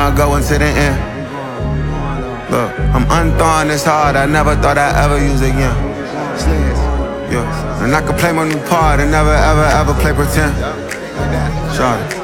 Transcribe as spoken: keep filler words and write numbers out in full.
I'm going to the end. Look, I'm unthawing this hard, I never thought I'd ever use again. Yeah, and I can play my new part and never, ever, ever play pretend. Shawty.